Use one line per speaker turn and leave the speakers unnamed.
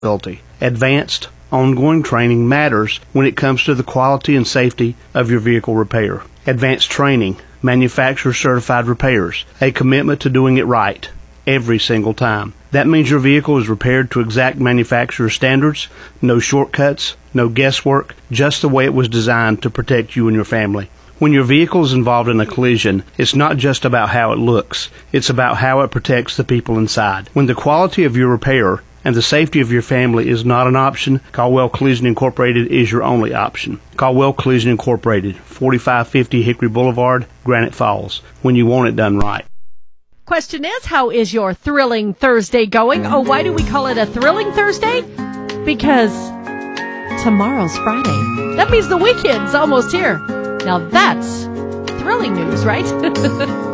Advanced, ongoing training matters when it comes to the quality and safety of your vehicle repair. Advanced training, manufacturer certified repairs, a commitment to doing it right every single time. That means your vehicle is repaired to exact manufacturer standards, no shortcuts, no guesswork, just the way it was designed to protect you and your family. When your vehicle is involved in a collision, it's not just about how it looks, it's about how it protects the people inside. When the quality of your repair and the safety of your family is not an option, Caldwell Collision Incorporated is your only option. Caldwell Collision Incorporated, 4550 Hickory Boulevard, Granite Falls, when you want it done right.
Question is, how is your Thrilling Thursday going? Oh, why do we call it a Thrilling Thursday? Because tomorrow's Friday. That means the weekend's almost here. Now that's thrilling news, right?